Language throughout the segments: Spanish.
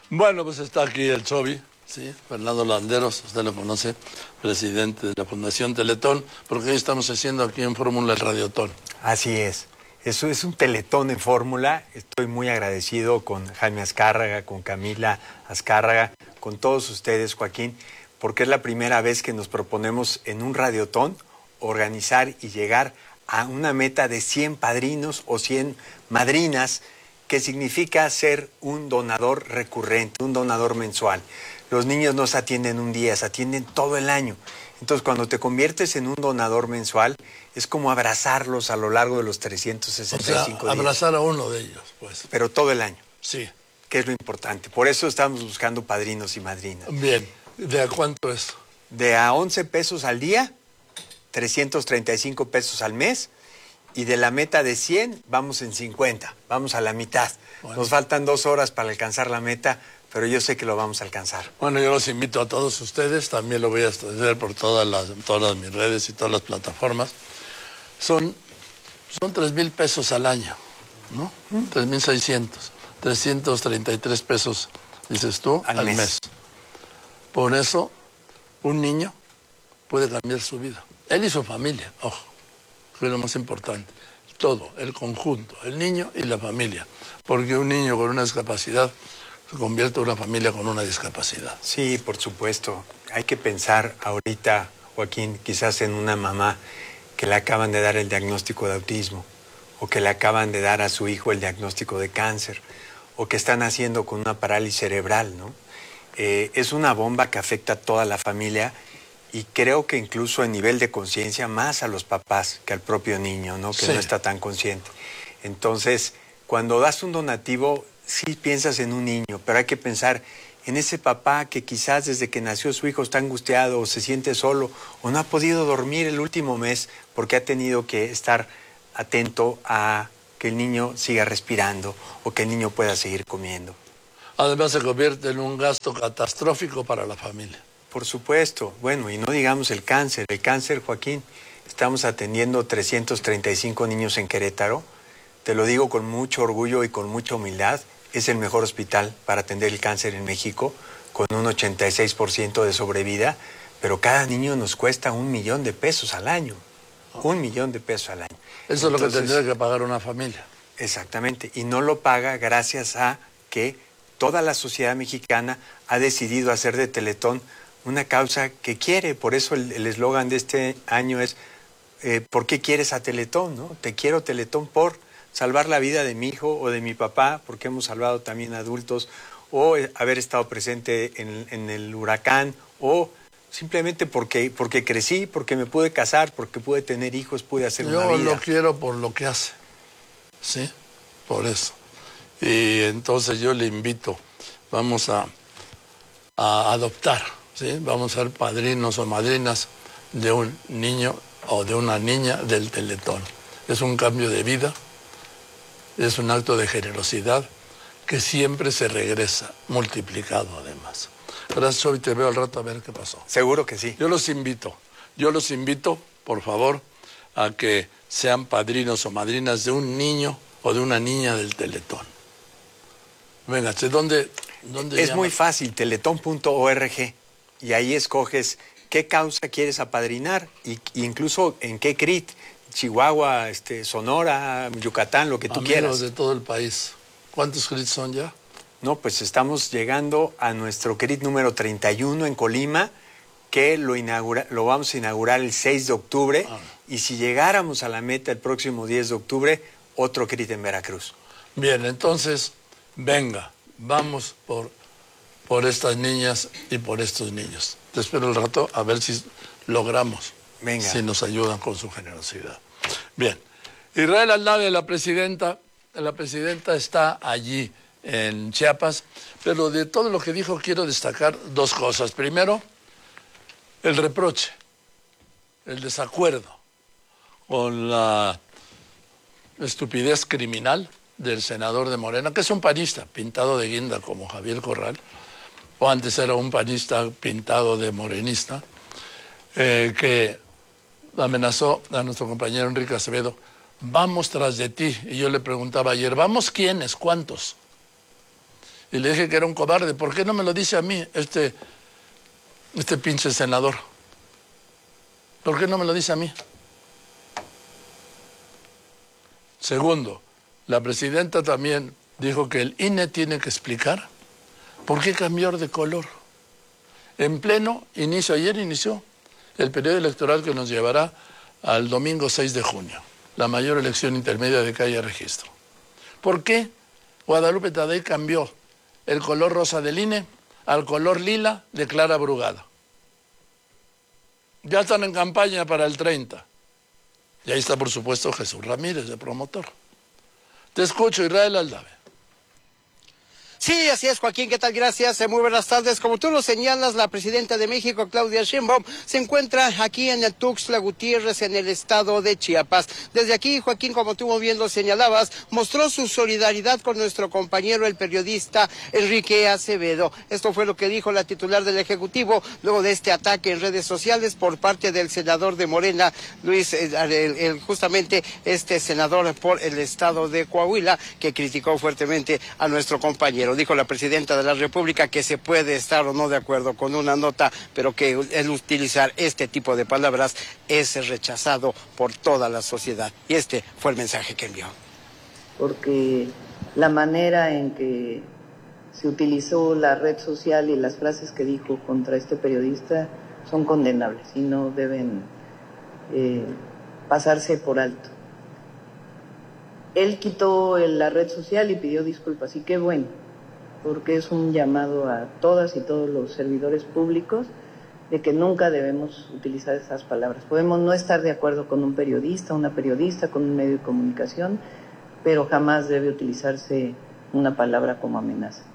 Bueno, pues está aquí el Chovi, ¿sí? Fernando Landeros, usted lo conoce, presidente de la Fundación Teletón, porque hoy estamos haciendo aquí en Fórmula el Radiotón. Así es. Eso es un teletón en fórmula. Estoy muy agradecido con Jaime Azcárraga, con Camila Azcárraga, con todos ustedes, Joaquín, porque es la primera vez que nos proponemos en un radiotón organizar y llegar a una meta de 100 padrinos o 100 madrinas, que significa ser un donador recurrente, un donador mensual. Los niños no se atienden un día, se atienden todo el año. Entonces, cuando te conviertes en un donador mensual, es como abrazarlos a lo largo de los 365 días. Abrazar a uno de ellos, pues. Pero todo el año. Sí. Que es lo importante. Por eso estamos buscando padrinos y madrinas. Bien. ¿De a cuánto es? De a 11 pesos al día, 335 pesos al mes, y de la meta de 100 vamos en 50, vamos a la mitad. Bueno. Nos faltan 2 horas para alcanzar la meta, pero yo sé que lo vamos a alcanzar. Bueno, yo los invito a todos ustedes, también lo voy a hacer por todas mis redes y todas las plataformas. Son 3,000 pesos al año, ¿no? 3,600, 333 pesos, dices tú, al mes. Por eso, un niño puede cambiar su vida. Él y su familia, ojo, que es lo más importante. Todo, el conjunto, el niño y la familia. Porque un niño con una discapacidad se convierte en una familia con una discapacidad. Sí, por supuesto. Hay que pensar ahorita, Joaquín, quizás en una mamá que le acaban de dar el diagnóstico de autismo, o que le acaban de dar a su hijo el diagnóstico de cáncer, o que están haciendo con una parálisis cerebral, ¿no? Es una bomba que afecta a toda la familia, y creo que incluso en nivel de conciencia más a los papás que al propio niño, ¿no? Que sí. No está tan consciente. Entonces, cuando das un donativo, sí piensas en un niño, pero hay que pensar en ese papá que quizás desde que nació su hijo está angustiado o se siente solo o no ha podido dormir el último mes porque ha tenido que estar atento a que el niño siga respirando o que el niño pueda seguir comiendo. Además se convierte en un gasto catastrófico para la familia. Por supuesto. Bueno, y no digamos el cáncer. El cáncer, Joaquín, estamos atendiendo 335 niños en Querétaro. Te lo digo con mucho orgullo y con mucha humildad. Es el mejor hospital para atender el cáncer en México, con un 86% de sobrevida, pero cada niño nos cuesta 1 millón de pesos al año. 1 millón de pesos al año. Eso entonces, es lo que tendría que pagar una familia. Exactamente, y no lo paga gracias a que toda la sociedad mexicana ha decidido hacer de Teletón una causa que quiere. Por eso el eslogan de este año es ¿por qué quieres a Teletón? ¿No? Te quiero, Teletón, por salvar la vida de mi hijo o de mi papá, porque hemos salvado también adultos, o haber estado presente en el huracán, o simplemente porque crecí, porque me pude casar, porque pude tener hijos, pude hacer una vida. Yo lo quiero por lo que hace, ¿sí? Por eso. Y entonces yo le invito, vamos a adoptar, ¿sí? Vamos a ser padrinos o madrinas de un niño o de una niña del Teletón. Es un cambio de vida. Es un acto de generosidad que siempre se regresa, multiplicado además. Gracias, hoy te veo al rato a ver qué pasó. Seguro que sí. Yo los invito, por favor, a que sean padrinos o madrinas de un niño o de una niña del Teletón. Venga, ¿dónde es llama? Muy fácil, teletón.org, y ahí escoges qué causa quieres apadrinar, y incluso en qué CRIT. Chihuahua, Sonora, Yucatán, lo que tú quieras. De todo el país. ¿Cuántos CRIT son ya? No, pues estamos llegando a nuestro CRIT número 31 en Colima, que lo vamos a inaugurar el 6 de octubre, y si llegáramos a la meta el próximo 10 de octubre, otro CRIT en Veracruz. Bien, entonces, venga, vamos por estas niñas y por estos niños. Te espero el rato a ver si logramos. Venga. Si nos ayudan con su generosidad. Bien. Israel Aldave, la presidenta está allí en Chiapas, pero de todo lo que dijo quiero destacar 2 cosas. Primero, el reproche, el desacuerdo con la estupidez criminal del senador de Morena, que es un panista pintado de guinda como Javier Corral, o antes era un panista pintado de morenista, que amenazó a nuestro compañero Enrique Acevedo: vamos tras de ti. Y yo le preguntaba ayer, ¿vamos quiénes? ¿Cuántos? y le dije que era un cobarde. ¿Por qué no me lo dice a mí este pinche senador? ¿Por qué no me lo dice a mí? Segundo, la presidenta también dijo que el INE tiene que explicar por qué cambió de color. En pleno inicio, ayer inició el periodo electoral que nos llevará al domingo 6 de junio, la mayor elección intermedia de que haya registro. ¿Por qué Guadalupe Tadei cambió el color rosa del INE al color lila de Clara Brugada? Ya están en campaña para el 30. Y ahí está, por supuesto, Jesús Ramírez, de promotor. Te escucho, Israel Aldave. Sí, así es, Joaquín, ¿qué tal? Gracias, muy buenas tardes. Como tú lo señalas, la presidenta de México, Claudia Sheinbaum, se encuentra aquí en el Tuxtla Gutiérrez, en el estado de Chiapas. Desde aquí, Joaquín, como tú muy bien lo señalabas, mostró su solidaridad con nuestro compañero, el periodista Enrique Acevedo. Esto fue lo que dijo la titular del Ejecutivo luego de este ataque en redes sociales por parte del senador de Morena, Luis, justamente este senador por el estado de Coahuila, que criticó fuertemente a nuestro compañero. Dijo la presidenta de la República que se puede estar o no de acuerdo con una nota, pero que el utilizar este tipo de palabras es rechazado por toda la sociedad. Y este fue el mensaje que envió. Porque la manera en que se utilizó la red social y las frases que dijo contra este periodista son condenables y no deben pasarse por alto. Él quitó la red social y pidió disculpas, y qué bueno, porque es un llamado a todas y todos los servidores públicos de que nunca debemos utilizar esas palabras. Podemos no estar de acuerdo con un periodista, una periodista, con un medio de comunicación, pero jamás debe utilizarse una palabra como amenaza.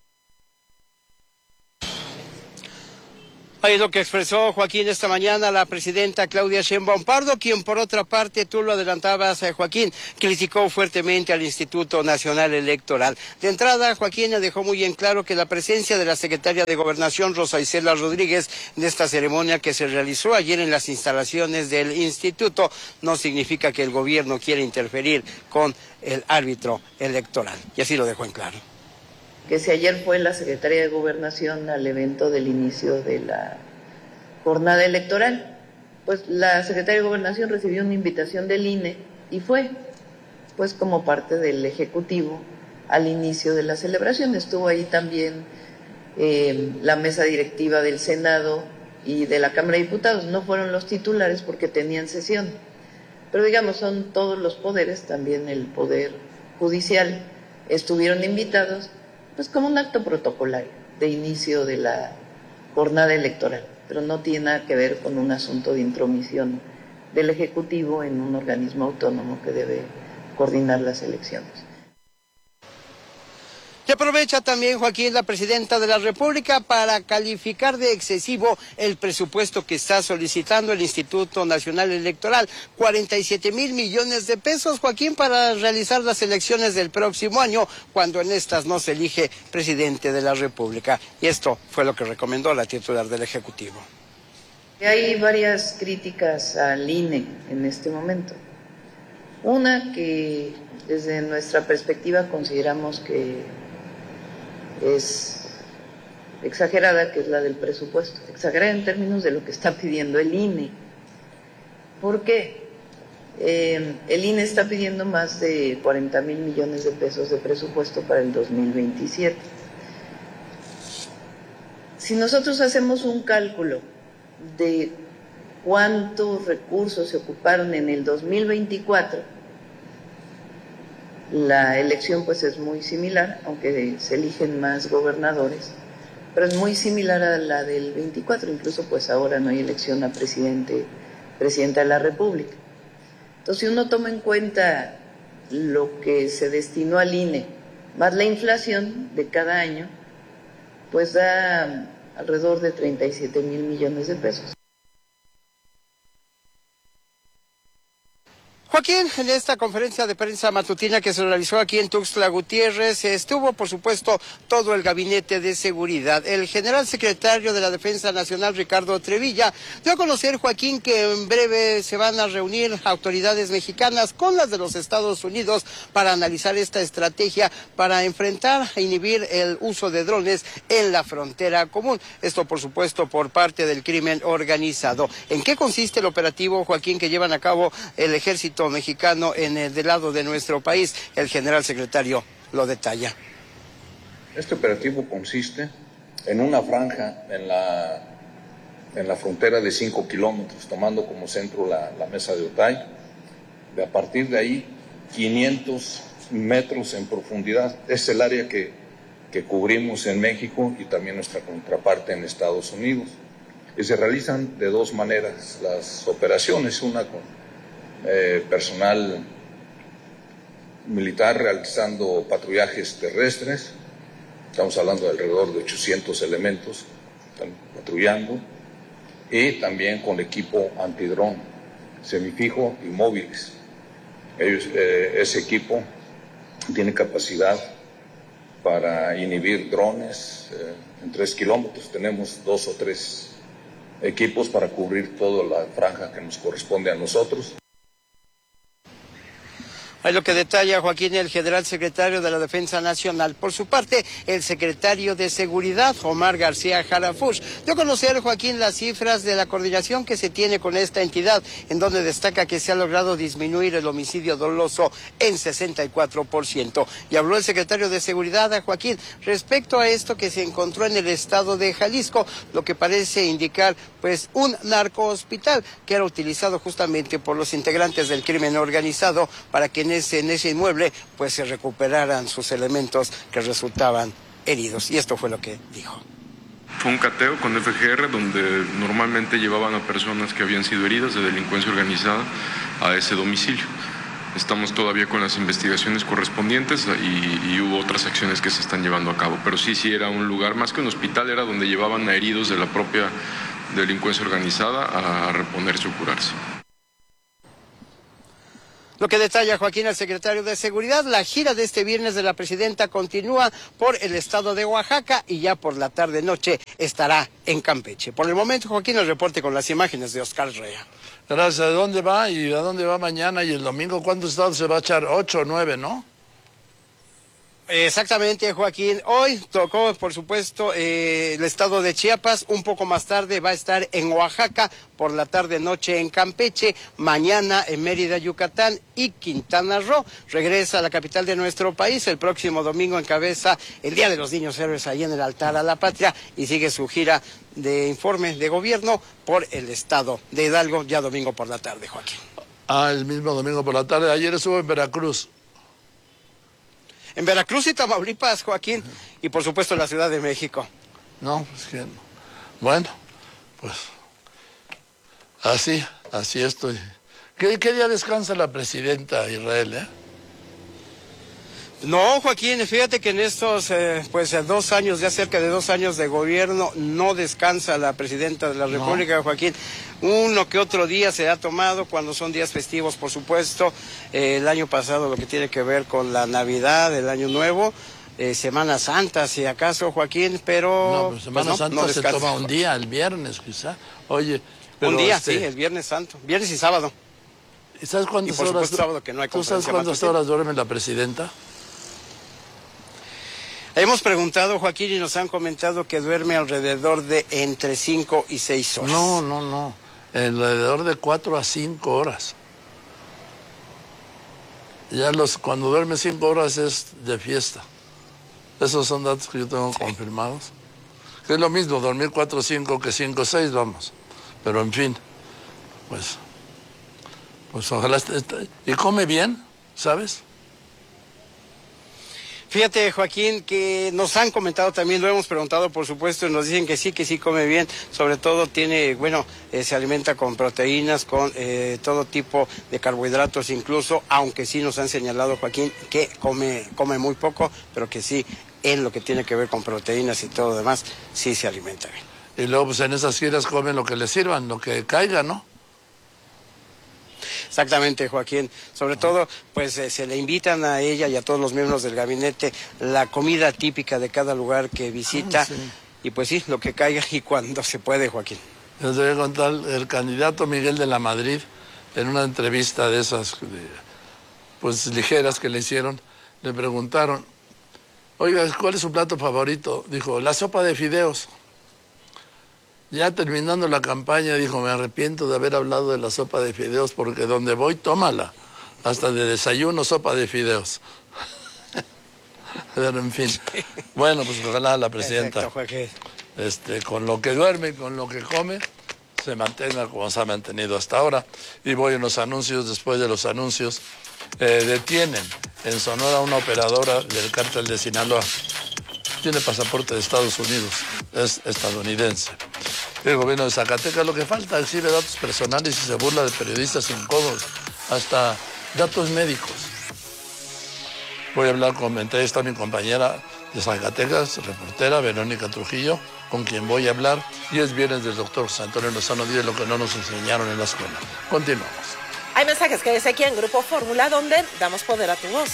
Ahí es lo que expresó, Joaquín, esta mañana la presidenta Claudia Sheinbaum Pardo, quien por otra parte, tú lo adelantabas, Joaquín, criticó fuertemente al Instituto Nacional Electoral. De entrada, Joaquín dejó muy en claro que la presencia de la secretaria de Gobernación, Rosa Isela Rodríguez, en esta ceremonia que se realizó ayer en las instalaciones del instituto, no significa que el gobierno quiera interferir con el árbitro electoral. Y así lo dejó en claro. Que si ayer fue la Secretaría de Gobernación al evento del inicio de la jornada electoral, pues la Secretaría de Gobernación recibió una invitación del INE y fue, pues como parte del Ejecutivo, al inicio de la celebración. Estuvo ahí también la mesa directiva del Senado y de la Cámara de Diputados. No fueron los titulares porque tenían sesión, pero digamos, son todos los poderes, también el Poder Judicial, estuvieron invitados, pues como un acto protocolario de inicio de la jornada electoral, pero no tiene nada que ver con un asunto de intromisión del Ejecutivo en un organismo autónomo que debe coordinar las elecciones. Y aprovecha también, Joaquín, la presidenta de la República para calificar de excesivo el presupuesto que está solicitando el Instituto Nacional Electoral, 47,000 millones de pesos, Joaquín, para realizar las elecciones del próximo año, cuando en estas no se elige presidente de la República. Y esto fue lo que recomendó la titular del Ejecutivo. Hay varias críticas al INE en este momento. Una que desde nuestra perspectiva consideramos que es exagerada, que es la del presupuesto, exagerada en términos de lo que está pidiendo el INE. ¿Por qué? El INE está pidiendo más de 40,000 millones de pesos de presupuesto para el 2027. Si nosotros hacemos un cálculo de cuántos recursos se ocuparon en el 2024, la elección pues es muy similar, aunque se eligen más gobernadores, pero es muy similar a la del 24, incluso pues ahora no hay elección a presidenta de la República. Entonces, si uno toma en cuenta lo que se destinó al INE, más la inflación de cada año, pues da alrededor de 37,000 millones de pesos. Joaquín, en esta conferencia de prensa matutina que se realizó aquí en Tuxtla Gutiérrez, estuvo, por supuesto, todo el gabinete de seguridad. El general secretario de la Defensa Nacional, Ricardo Trevilla, dio a conocer, Joaquín, que en breve se van a reunir autoridades mexicanas con las de los Estados Unidos para analizar esta estrategia para enfrentar e inhibir el uso de drones en la frontera común. Esto, por supuesto, por parte del crimen organizado. ¿En qué consiste el operativo, Joaquín, que llevan a cabo el ejército mexicano en el del lado de nuestro país? El general secretario lo detalla. Este operativo consiste en una franja en la frontera de 5 kilómetros, tomando como centro la mesa de Otay. A partir de ahí, 500 metros en profundidad. Es el área que cubrimos en México y también nuestra contraparte en Estados Unidos. Y se realizan de dos maneras las operaciones, una con personal militar realizando patrullajes terrestres, estamos hablando de alrededor de 800 elementos están patrullando, y también con equipo antidrón, semifijo y móviles. Ese equipo tiene capacidad para inhibir drones en 3 kilómetros. Tenemos 2 o 3 equipos para cubrir toda la franja que nos corresponde a nosotros. Hay lo que detalla, Joaquín, el general secretario de la Defensa Nacional. Por su parte, el secretario de Seguridad, Omar García Harfuch, dio a conocer, Joaquín, las cifras de la coordinación que se tiene con esta entidad, en donde destaca que se ha logrado disminuir el homicidio doloso en 64%. Y habló el secretario de Seguridad, Joaquín, respecto a esto que se encontró en el estado de Jalisco, lo que parece indicar, pues, un narcohospital que era utilizado justamente por los integrantes del crimen organizado para que en ese inmueble pues se recuperaran sus elementos que resultaban heridos. Y esto fue lo que dijo. Fue un cateo con FGR donde normalmente llevaban a personas que habían sido heridas de delincuencia organizada a ese domicilio. Estamos todavía con las investigaciones correspondientes y hubo otras acciones que se están llevando a cabo. Pero sí era un lugar, más que un hospital, era donde llevaban a heridos de la propia delincuencia organizada a reponerse o curarse. Lo que detalla, Joaquín, el secretario de Seguridad, la gira de este viernes de la presidenta continúa por el estado de Oaxaca y ya por la tarde-noche estará en Campeche. Por el momento, Joaquín, el reporte con las imágenes de Oscar Rea. Gracias. ¿A dónde va y a dónde va mañana? Y el domingo, ¿cuántos estados se va a echar? 8 o 9, ¿no? Exactamente, Joaquín. Hoy tocó, por supuesto, el estado de Chiapas. Un poco más tarde va a estar en Oaxaca, por la tarde-noche en Campeche, mañana en Mérida, Yucatán y Quintana Roo. Regresa a la capital de nuestro país. El próximo domingo encabeza el Día de los Niños Héroes ahí en el altar a la patria y sigue su gira de informe de gobierno por el estado de Hidalgo, ya domingo por la tarde, Joaquín. El mismo domingo por la tarde. Ayer estuvo en Veracruz. En Veracruz y Tamaulipas, Joaquín, y por supuesto en la Ciudad de México. No, pues que no. Bueno, pues así estoy. ¿Qué día descansa la presidenta, Israel, No, Joaquín, fíjate que en estos, 2 años, ya cerca de 2 años de gobierno, no descansa la presidenta de la República, no. Joaquín. Uno que otro día se ha tomado cuando son días festivos, por supuesto. El año pasado lo que tiene que ver con la Navidad, el Año Nuevo, Semana Santa, si acaso, Joaquín, pero... No, pero Semana Santa se toma un día, el viernes quizá. Oye, pero un día, sí, el Viernes Santo, viernes y sábado. ¿Y sabes cuántas por horas? Supuesto, sábado, que no hay ¿Tú sabes cuántas horas duerme la presidenta? Hemos preguntado, Joaquín, y nos han comentado que duerme alrededor de entre 5 y 6 horas. No. Alrededor de 4 a 5 horas. Ya cuando duerme 5 horas es de fiesta. Esos son datos que yo tengo confirmados. Que es lo mismo dormir 4 o 5 que 5 o 6, vamos. Pero en fin, pues ojalá y come bien, ¿sabes? Fíjate, Joaquín, que nos han comentado también, lo hemos preguntado, por supuesto, y nos dicen que sí come bien. Sobre todo se alimenta con proteínas, con todo tipo de carbohidratos incluso, aunque sí nos han señalado, Joaquín, que come muy poco, pero que sí, en lo que tiene que ver con proteínas y todo lo demás, sí se alimenta bien. Y luego, pues en esas giras comen lo que les sirvan, lo que caiga, ¿no? Exactamente, Joaquín. Sobre todo, pues se le invitan a ella y a todos los miembros del gabinete la comida típica de cada lugar que visita. Sí. Y pues sí, lo que caiga y cuando se puede, Joaquín. Les voy a contar, el candidato Miguel de la Madrid, en una entrevista de esas, pues ligeras que le hicieron, le preguntaron, oiga, ¿cuál es su plato favorito? Dijo, la sopa de fideos. Ya terminando la campaña, dijo, me arrepiento de haber hablado de la sopa de fideos porque donde voy, tómala. Hasta de desayuno, sopa de fideos. Pero en fin. Bueno, pues ojalá la presidenta, con lo que duerme, con lo que come, se mantenga como se ha mantenido hasta ahora. Y voy en los anuncios, después de los anuncios, detienen en Sonora una operadora del cártel de Sinaloa. Tiene pasaporte de Estados Unidos, es estadounidense. El gobierno de Zacatecas, lo que falta, exhibe datos personales y se burla de periodistas incómodos, hasta datos médicos. Voy a hablar con, entre esta mi compañera de Zacatecas, reportera Verónica Trujillo, con quien voy a hablar, y es viernes del doctor José Antonio Lozano Díaz, lo que no nos enseñaron en la escuela. Continuamos. Hay mensajes que dice aquí en Grupo Fórmula, donde damos poder a tu voz.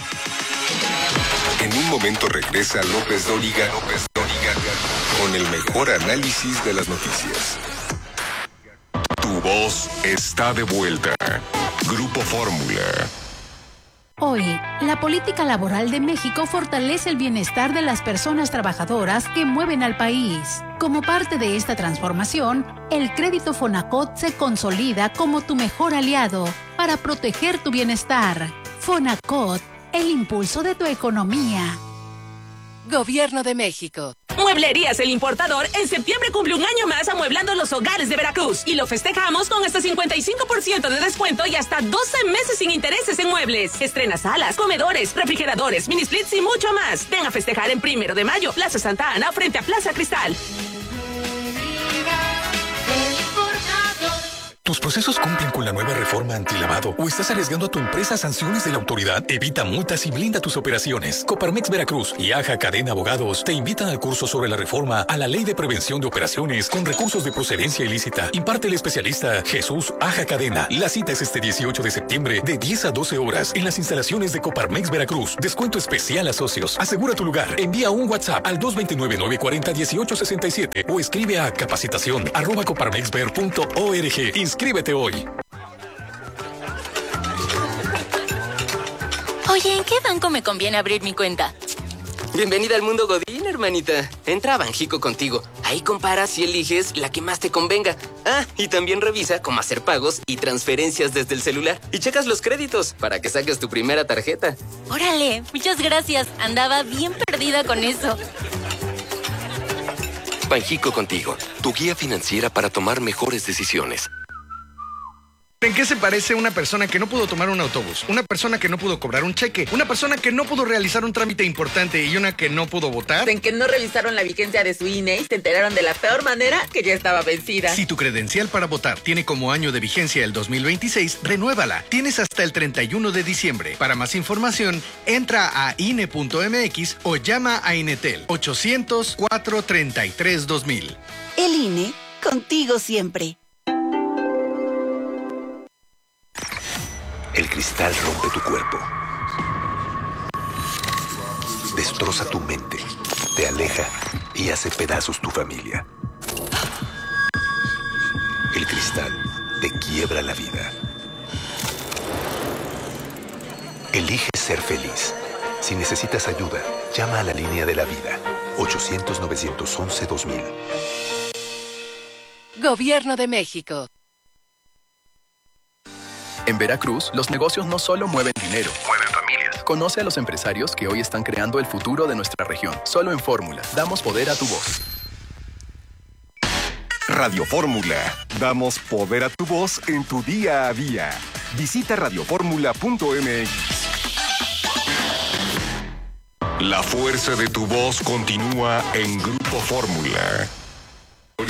En un momento regresa López Dóriga con el mejor análisis de las noticias. Tu voz está de vuelta. Grupo Fórmula. Hoy, la política laboral de México fortalece el bienestar de las personas trabajadoras que mueven al país. Como parte de esta transformación, el crédito Fonacot se consolida como tu mejor aliado para proteger tu bienestar. Fonacot, el impulso de tu economía. Gobierno de México. Mueblerías El Importador en septiembre cumple un año más amueblando los hogares de Veracruz y lo festejamos con hasta 55% de descuento y hasta 12 meses sin intereses en muebles. Estrena salas, comedores, refrigeradores, mini splits y mucho más. Ven a festejar en 1 de mayo, Plaza Santa Ana, frente a Plaza Cristal. ¿Tus procesos cumplen con la nueva reforma antilavado o estás arriesgando a tu empresa a sanciones de la autoridad? Evita multas y blinda tus operaciones. Coparmex Veracruz y AJA Cadena Abogados te invitan al curso sobre la reforma a la Ley de Prevención de Operaciones con recursos de procedencia ilícita. Imparte el especialista Jesús Aja Cadena. La cita es este 18 de septiembre de 10 a 12 horas en las instalaciones de Coparmex Veracruz. Descuento especial a socios. Asegura tu lugar. Envía un WhatsApp al 229-940-1867 o escribe a capacitación@coparmexver.org. Inscríbete hoy. Oye, ¿en qué banco me conviene abrir mi cuenta? Bienvenida al mundo Godín, hermanita. Entra a Banjico Contigo. Ahí comparas y eliges la que más te convenga. Ah, y también revisa cómo hacer pagos y transferencias desde el celular. Y checas los créditos para que saques tu primera tarjeta. Órale, muchas gracias. Andaba bien perdida con eso. Banjico Contigo, tu guía financiera para tomar mejores decisiones. ¿En qué se parece una persona que no pudo tomar un autobús? Una persona que no pudo cobrar un cheque, una persona que no pudo realizar un trámite importante y una que no pudo votar. En que no revisaron la vigencia de su INE y se enteraron de la peor manera que ya estaba vencida. Si tu credencial para votar tiene como año de vigencia el 2026, renuévala. Tienes hasta el 31 de diciembre. Para más información, entra a INE.mx o llama a Inetel 800-433-2000. El INE, contigo siempre. El cristal rompe tu cuerpo, destroza tu mente, te aleja y hace pedazos tu familia. El cristal te quiebra la vida. Elige ser feliz. Si necesitas ayuda, llama a la línea de la vida, 800-911-2000. Gobierno de México. En Veracruz, los negocios no solo mueven dinero, mueven familias. Conoce a los empresarios que hoy están creando el futuro de nuestra región. Solo en Fórmula, damos poder a tu voz. Radio Fórmula, damos poder a tu voz en tu día a día. Visita radioformula.mx. La fuerza de tu voz continúa en Grupo Fórmula.